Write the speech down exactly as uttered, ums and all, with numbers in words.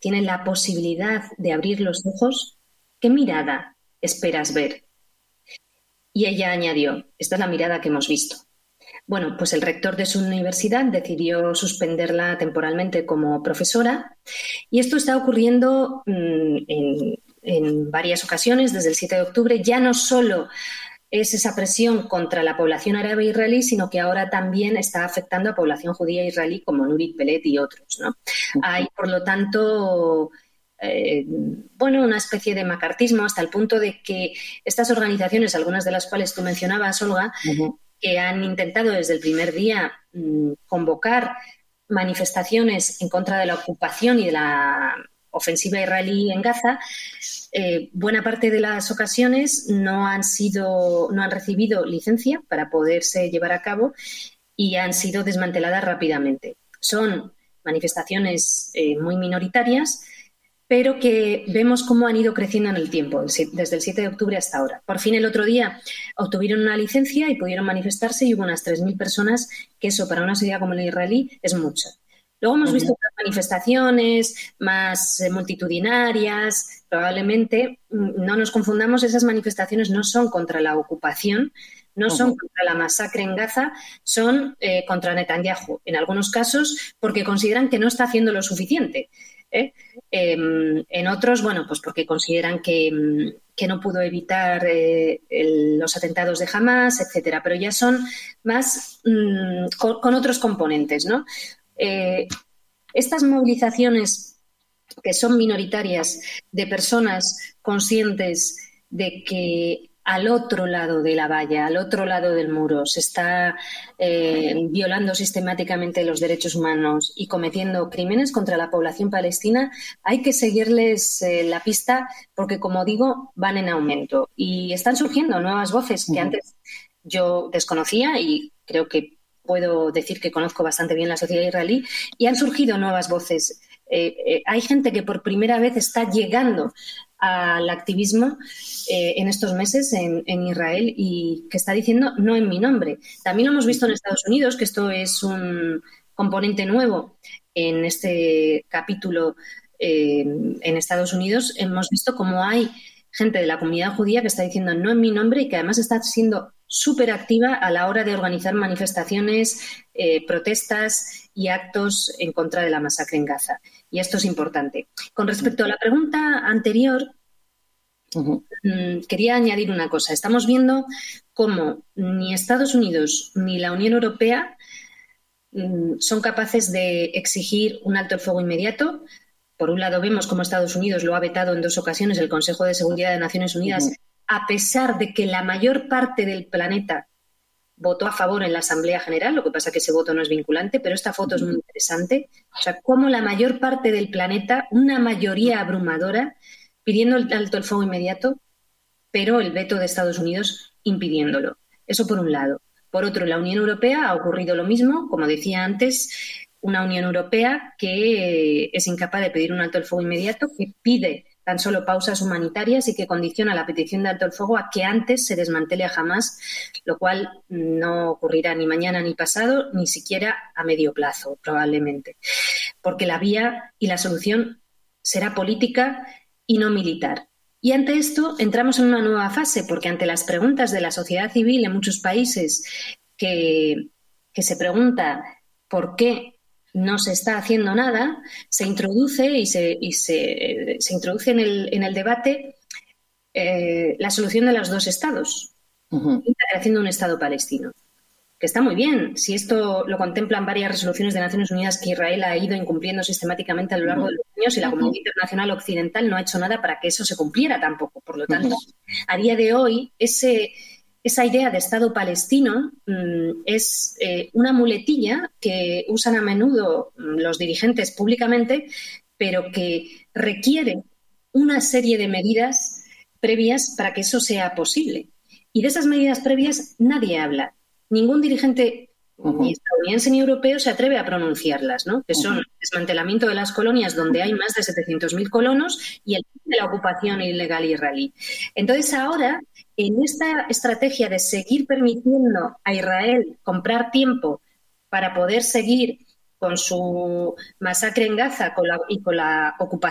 tiene la posibilidad de abrir los ojos, ¿qué mirada esperas ver? Y ella añadió, esta es la mirada que hemos visto. Bueno, pues el rector de su universidad decidió suspenderla temporalmente como profesora y esto está ocurriendo mmm, en, en varias ocasiones desde el siete de octubre. Ya no solo es esa presión contra la población árabe israelí, sino que ahora también está afectando a población judía israelí como Nurit Peled y otros, ¿no? Uh-huh. Hay, por lo tanto, eh, bueno, una especie de macartismo hasta el punto de que estas organizaciones, algunas de las cuales tú mencionabas, Olga, uh-huh. que han intentado desde el primer día mmm, convocar manifestaciones en contra de la ocupación y de la ofensiva israelí en Gaza, eh, buena parte de las ocasiones no han sido, no han recibido licencia para poderse llevar a cabo y han sido desmanteladas rápidamente. Son manifestaciones eh, muy minoritarias, pero que vemos cómo han ido creciendo en el tiempo, desde el siete de octubre hasta ahora. Por fin, el otro día obtuvieron una licencia y pudieron manifestarse y hubo unas tres mil personas, que eso para una sociedad como la israelí es mucho. Luego hemos visto otras manifestaciones más multitudinarias. Probablemente no nos confundamos, esas manifestaciones no son contra la ocupación, no son uh-huh. contra la masacre en Gaza, son eh, contra Netanyahu, en algunos casos porque consideran que no está haciendo lo suficiente. ¿eh? Eh, en otros, bueno, pues porque consideran que, que no pudo evitar eh, el, los atentados de Hamás, etcétera. Pero ya son más mmm, con, con otros componentes, ¿no? Eh, estas movilizaciones que son minoritarias de personas conscientes de que al otro lado de la valla, al otro lado del muro, se está eh, violando sistemáticamente los derechos humanos y cometiendo crímenes contra la población palestina, hay que seguirles eh, la pista porque, como digo, van en aumento. Y están surgiendo nuevas voces que uh-huh. antes yo desconocía y creo que puedo decir que conozco bastante bien la sociedad israelí, y han surgido nuevas voces. Eh, eh, hay gente que por primera vez está llegando al activismo eh, en estos meses en, en Israel y que está diciendo no en mi nombre. También lo hemos visto en Estados Unidos, que esto es un componente nuevo en este capítulo eh, en Estados Unidos. Hemos visto cómo hay gente de la comunidad judía que está diciendo no en mi nombre y que además está siendo súper activa a la hora de organizar manifestaciones, eh, protestas y actos en contra de la masacre en Gaza. Y esto es importante. Con respecto a la pregunta anterior, uh-huh. mmm, quería añadir una cosa. Estamos viendo cómo ni Estados Unidos ni la Unión Europea mmm, son capaces de exigir un alto el fuego inmediato. Por un lado, vemos cómo Estados Unidos lo ha vetado en dos ocasiones el Consejo de Seguridad de Naciones Unidas, uh-huh. a pesar de que la mayor parte del planeta votó a favor en la Asamblea General, lo que pasa es que ese voto no es vinculante, pero esta foto es muy interesante. O sea, cómo la mayor parte del planeta, una mayoría abrumadora, pidiendo el alto el fuego inmediato, pero el veto de Estados Unidos impidiéndolo. Eso por un lado. Por otro, la Unión Europea ha ocurrido lo mismo, como decía antes, una Unión Europea que es incapaz de pedir un alto el fuego inmediato, que pide tan solo pausas humanitarias y que condiciona la petición de alto el fuego a que antes se desmantele a Hamás, lo cual no ocurrirá ni mañana ni pasado, ni siquiera a medio plazo, probablemente. Porque la vía y la solución será política y no militar. Y ante esto entramos en una nueva fase, porque ante las preguntas de la sociedad civil en muchos países que, que se pregunta por qué no se está haciendo nada, se introduce y se, y se, se introduce en el, en el debate eh, la solución de los dos estados, uh-huh. y la creación de un estado palestino, que está muy bien. Si esto lo contemplan varias resoluciones de Naciones Unidas que Israel ha ido incumpliendo sistemáticamente a lo largo uh-huh. de los años y la comunidad uh-huh. internacional occidental no ha hecho nada para que eso se cumpliera tampoco. Por lo tanto, uh-huh. a día de hoy, ese... Esa idea de Estado palestino mmm, es eh, una muletilla que usan a menudo los dirigentes públicamente, pero que requiere una serie de medidas previas para que eso sea posible. Y de esas medidas previas nadie habla. Ningún dirigente uh-huh. ni estadounidense ni europeo se atreve a pronunciarlas, ¿no? Que son uh-huh. el desmantelamiento de las colonias donde hay más de setecientos mil colonos y el fin de la ocupación ilegal israelí. Entonces ahora, en esta estrategia de seguir permitiendo a Israel comprar tiempo para poder seguir con su masacre en Gaza con la, y con la ocupación